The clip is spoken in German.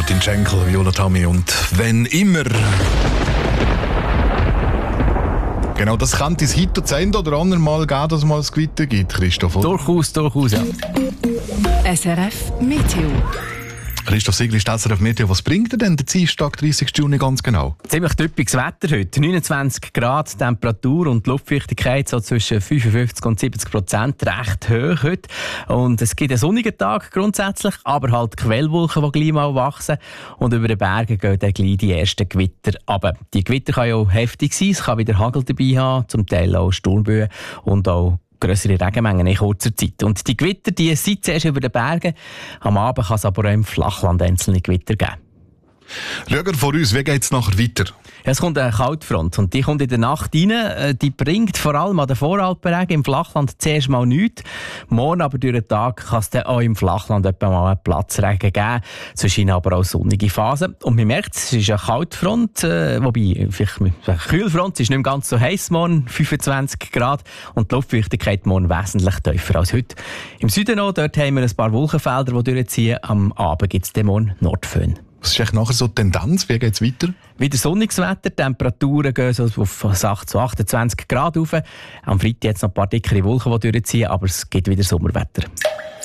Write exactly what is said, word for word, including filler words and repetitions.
Martin Schenkel, Viola Tammy und «Wenn immer». Genau, das könnte es heute das Ende oder andere Mal geben, dass es mal ein Gewitter gibt, Christoph. Oder? Durchaus, durchaus, ja. S R F Meteo. Christoph Sigrist, S R F Meteo, was bringt dir denn der Dienstag, dreißigsten Juni ganz genau? Ziemlich typisches Wetter heute. neunundzwanzig Grad Temperatur und die Luftfeuchtigkeit so zwischen fünfundfünfzig und siebzig Prozent. Recht hoch heute. Und es gibt einen sonnigen Tag grundsätzlich, aber halt Quellwolken, die gleich mal wachsen. Und über den Bergen gehen dann gleich die ersten Gewitter runter. Die Gewitter können ja auch heftig sein. Es kann wieder Hagel dabei haben, zum Teil auch Sturmböen und auch grössere Regenmengen in kurzer Zeit. Und die Gewitter, die sind zuerst über den Bergen. Am Abend kann es aber auch im Flachland einzelne Gewitter geben. Schauen wir vor uns, wie geht es nachher weiter? Ja, es kommt eine Kaltfront und die kommt in der Nacht rein. Die bringt vor allem an den Voralpenregen im Flachland zuerst mal nichts. Morgen aber durch den Tag kann es dann auch im Flachland etwa mal einen Platzregen geben. Zwischen aber auch sonnige Phasen. Und man merkt, es ist eine Kaltfront, äh, wobei vielleicht eine Kühlfront, es ist nicht mehr ganz so heiß morgen, fünfundzwanzig Grad. Und die Luftfeuchtigkeit morgen wesentlich tiefer als heute. Im Süden noch, dort haben wir ein paar Wolkenfelder, die durchziehen. Am Abend gibt es dann morgen Nordföhn. Was ist eigentlich nachher so die Tendenz? Wie geht es weiter? Wieder sonniges Wetter, Temperaturen gehen so auf achtundzwanzig Grad rauf. Am Freitag jetzt noch ein paar dickere Wolken, die durchziehen, aber es gibt wieder Sommerwetter.